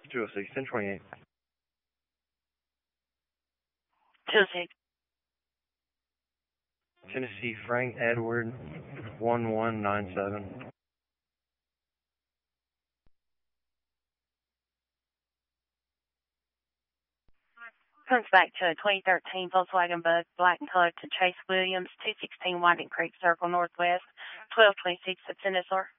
206, 1028. 206. Tennessee Frank Edward 1197. Comes back to a 2013 Volkswagen Bug, black in color, to Chase Williams, 216 Whiting Creek Circle Northwest, 1226 at NSR.